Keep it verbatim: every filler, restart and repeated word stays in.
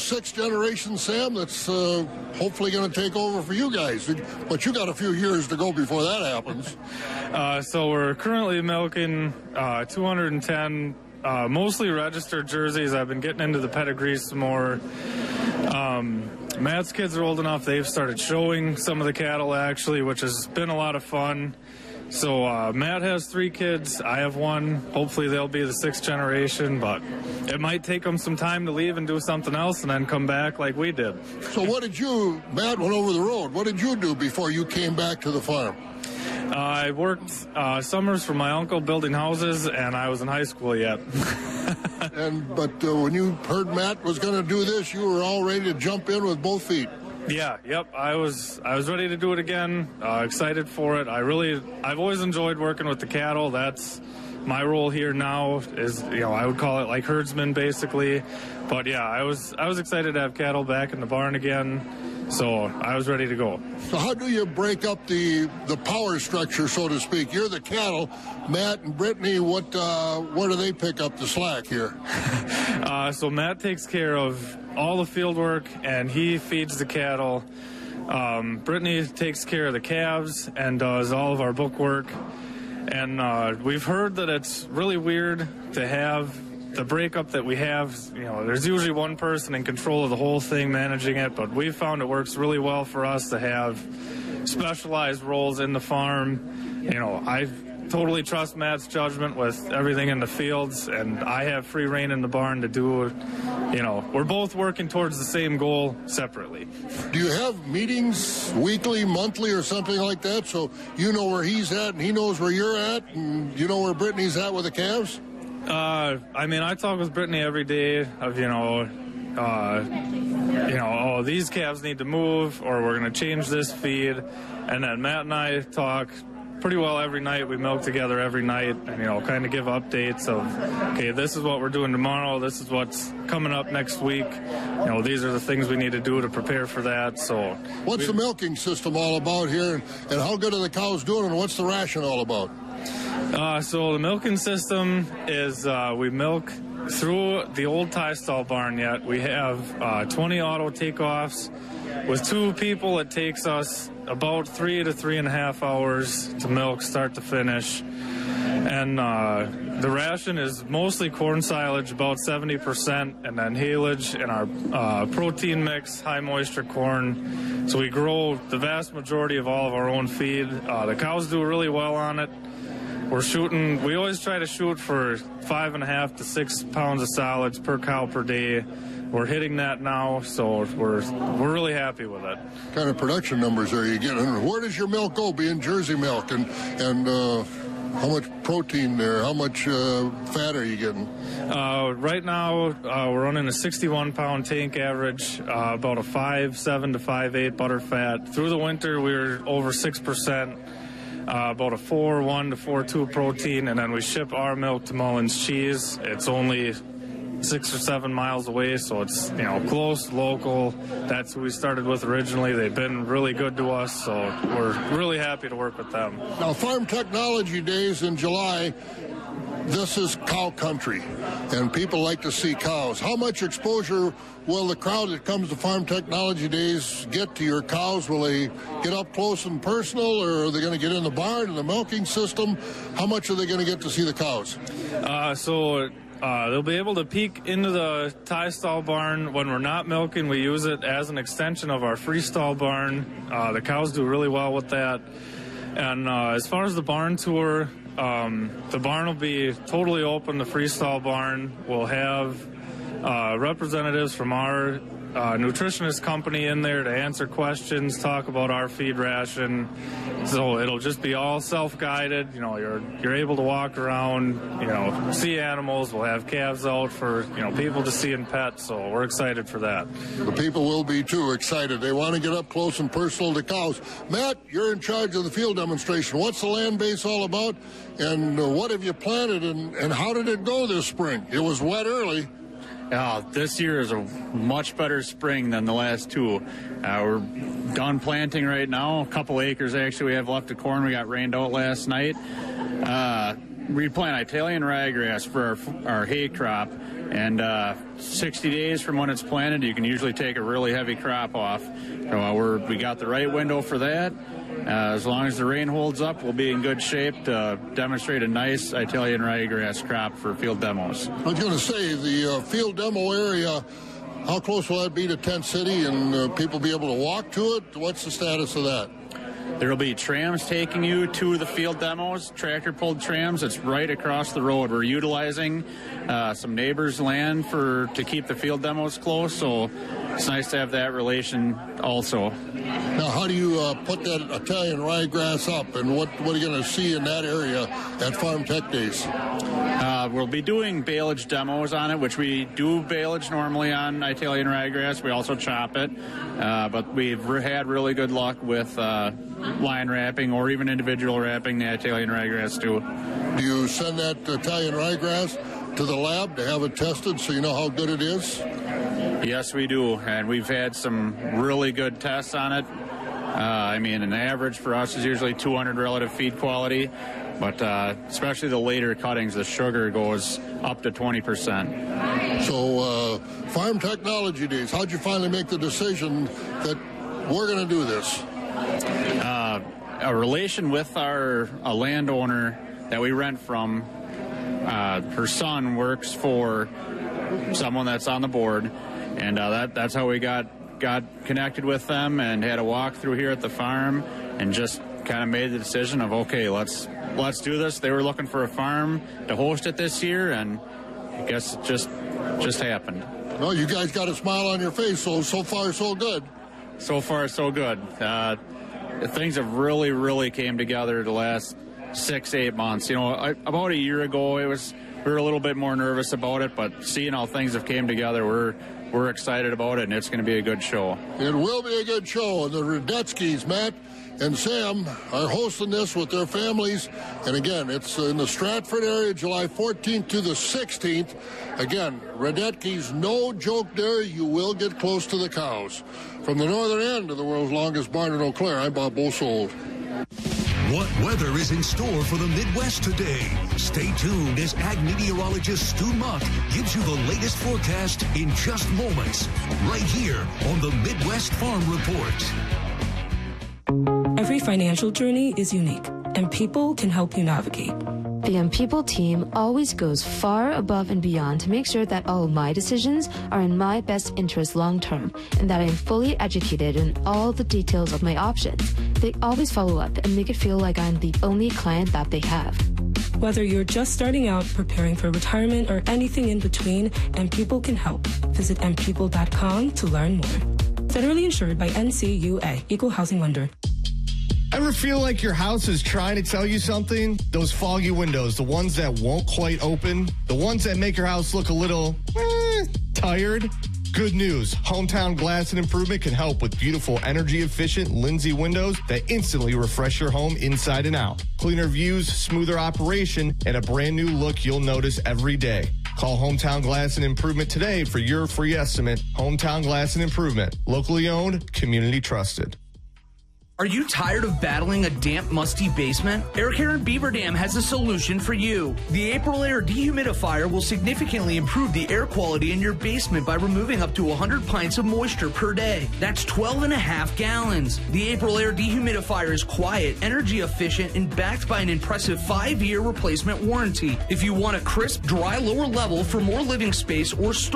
sixth generation, Sam, that's uh, hopefully going to take over for you guys. But you got a few years to go before that happens. Uh, so we're currently milking uh, two hundred ten, uh, mostly registered jerseys. I've been getting into the pedigrees some more. Um, Matt's kids are old enough. They've started showing some of the cattle, actually, which has been a lot of fun. So uh, Matt has three kids. I have one. Hopefully they'll be the sixth generation, but it might take them some time to leave and do something else and then come back like we did. So what did you, Matt went over the road. What did you do before you came back to the farm? Uh, I worked uh, summers for my uncle building houses, and I was in high school yet. and But uh, when you heard Matt was going to do this, you were all ready to jump in with both feet. Yeah, yep. I was I was ready to do it again. Uh, excited for it. I really I've always enjoyed working with the cattle. That's my role here now. Is you know I would call it like herdsman basically. But yeah, I was I was excited to have cattle back in the barn again. So I was ready to go. So how do you break up the the power structure, so to speak? You're the cattle. Matt and Brittany, what uh, where do they pick up the slack here? uh, so Matt takes care of all the field work, and he feeds the cattle. Um, Brittany takes care of the calves and does all of our book work. And uh, we've heard that it's really weird to have the breakup that we have. You know, there's usually one person in control of the whole thing managing it, but we've found it works really well for us to have specialized roles in the farm. You know, I totally trust Matt's judgment with everything in the fields, and I have free reign in the barn to do, you know, we're both working towards the same goal separately. Do you have meetings weekly, monthly, or something like that, so you know where he's at and he knows where you're at, and you know where Brittany's at with the calves? Uh, I mean, I talk with Brittany every day of, you know, uh, you know, oh, these calves need to move, or we're going to change this feed, and then Matt and I talk pretty well every night. We milk together every night and, you know, kind of give updates of, okay, this is what we're doing tomorrow. This is what's coming up next week. You know, these are the things we need to do to prepare for that. So what's the milking system all about here, and, and how good are the cows doing, and what's the ration all about? Uh, so the milking system is uh, we milk through the old tie stall barn yet. We have uh, twenty auto takeoffs. With two people, it takes us about three to three and a half hours to milk start to finish. And uh, the ration is mostly corn silage, about seventy percent, and then haylage and our uh, protein mix, high moisture corn. So we grow the vast majority of all of our own feed. Uh, the cows do really well on it. We're shooting, we always try to shoot for five and a half to six pounds of solids per cow per day. We're hitting that now, so we're we're really happy with it. What kind of production numbers are you getting? Where does your milk go, being Jersey milk, and and uh, how much protein there? How much uh, fat are you getting? Uh, right now, uh, we're running a sixty-one pound tank average, uh, about a five seven to five eight butter fat. Through the winter, we were over six percent. Uh, about a four one to four two protein, and then we ship our milk to Mullins Cheese. It's only six or seven miles away, so it's, you know, close, local. That's who we started with originally. They've been really good to us, so we're really happy to work with them. Now, Farm Technology Days in July, this is cow country, and people like to see cows. How much exposure will the crowd that comes to Farm Technology Days get to your cows? Will they get up close and personal, or are they going to get in the barn and the milking system? How much are they going to get to see the cows? Uh, so uh, they'll be able to peek into the tie stall barn. When we're not milking, we use it as an extension of our freestall barn. Uh, the cows do really well with that. And uh, as far as the barn tour, um, the barn will be totally open, the freestall barn. We'll have uh, representatives from our uh, nutritionist company in there to answer questions, talk about our feed ration. So it'll just be all self-guided. You know, you're you're able to walk around, you know, see animals. We'll have calves out for, you know, people to see and pet. So we're excited for that. The people will be too excited. They want to get up close and personal to cows. Matt, you're in charge of the field demonstration. What's the land base all about, and uh, what have you planted, and, and how did it go this spring? It was wet early. Uh, this year is a much better spring than the last two. Uh, we're done planting right now. A couple acres actually we have left of corn. We got rained out last night. Uh, we plant Italian ryegrass for our, our hay crop, and uh, sixty days from when it's planted, you can usually take a really heavy crop off. So uh, we're, we got the right window for that. Uh, as long as the rain holds up, we'll be in good shape to demonstrate a nice Italian ryegrass crop for field demos. I was going to say, the uh, field demo area, how close will that be to Tent City, and uh, people be able to walk to it? What's the status of that? There will be trams taking you to the field demos, tractor-pulled trams. It's right across the road. We're utilizing uh, some neighbors' land for to keep the field demos close, so it's nice to have that relation also. Now, how do you uh, put that Italian ryegrass up, and what, what are you going to see in that area at Farm Tech Days? Uh, we'll be doing baleage demos on it, which we do baleage normally on Italian ryegrass. We also chop it, uh, but we've re- had really good luck with uh, line wrapping or even individual wrapping the Italian ryegrass too. Do you send that Italian ryegrass to the lab to have it tested so you know how good it is? Yes, we do, and we've had some really good tests on it. Uh, I mean, an average for us is usually two hundred relative feed quality, but uh, especially the later cuttings, the sugar goes up to twenty percent. So, uh, Farm Technology Days, how'd you finally make the decision that we're going to do this? Uh, a relation with our a landowner that we rent from. Uh, her son works for someone that's on the board, and uh, that that's how we got got connected with them and had a walk through here at the farm, and just kind of made the decision of okay, let's let's do this. They were looking for a farm to host it this year, and I guess it just just happened. Well, you guys got a smile on your face, so so far so good. So far so good. Uh, things have really really came together the last six, eight months. You know, I, about a year ago, it was we were a little bit more nervous about it, but seeing how things have came together, we're we're excited about it, and it's going to be a good show. It will be a good show, and the Radetskis, Matt and Sam, are hosting this with their families, and again, it's in the Stratford area, July fourteenth to the sixteenth. Again, Radetskis, no joke there. You will get close to the cows. From the northern end of the world's longest barn in Eau Claire, I'm Bob Bosold. What weather is in store for the Midwest today? Stay tuned as ag meteorologist Stu Muck gives you the latest forecast in just moments, right here on the Midwest Farm Report. Every financial journey is unique, and People can help you navigate. The Young People team always goes far above and beyond to make sure that all of my decisions are in my best interest long term, and that I am fully educated in all the details of my options. They always follow up and make it feel like I'm the only client that they have. Whether you're just starting out, preparing for retirement, or anything in between, M People can help. Visit m people dot com to learn more. Federally insured by N C U A, Equal Housing Lender. Ever feel like your house is trying to tell you something? Those foggy windows, the ones that won't quite open, the ones that make your house look a little eh, tired? Good news. Hometown Glass and Improvement can help with beautiful, energy-efficient Lindsay windows that instantly refresh your home inside and out. Cleaner views, smoother operation, and a brand new look you'll notice every day. Call Hometown Glass and Improvement today for your free estimate. Hometown Glass and Improvement. Locally owned, community trusted. Are you tired of battling a damp, musty basement? Air Care in Beaver Dam has a solution for you. The April Air Dehumidifier will significantly improve the air quality in your basement by removing up to one hundred pints of moisture per day. That's twelve and a half gallons. The April Air Dehumidifier is quiet, energy efficient, and backed by an impressive five-year replacement warranty. If you want a crisp, dry lower level for more living space or storage,